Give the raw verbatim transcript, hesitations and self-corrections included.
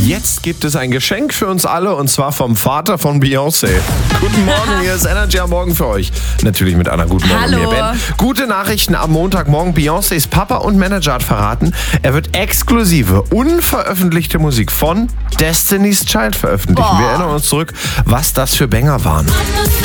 Jetzt gibt es ein Geschenk für uns alle und zwar vom Vater von Beyoncé. Guten Morgen, hier ist Energy am Morgen für euch. Natürlich mit einer guten Morgen Hallo. mir, Ben. Gute Nachrichten am Montagmorgen. Beyoncés Papa und Manager hat verraten, er wird exklusive, unveröffentlichte Musik von Destiny's Child veröffentlichen. Boah. Wir erinnern uns zurück, was das für Banger waren.